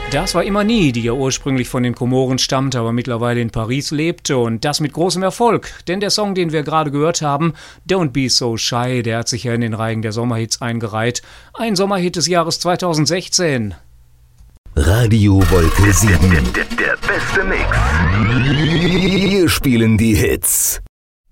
Das war Imani, die ja ursprünglich von den Komoren stammt, aber mittlerweile in Paris lebte und das mit großem Erfolg. Denn der Song, den wir gerade gehört haben, Don't Be So Shy, der hat sich ja in den Reigen der Sommerhits eingereiht. Ein Sommerhit des Jahres 2016. Radio Wolke 7. Der beste Mix. Wir spielen die Hits.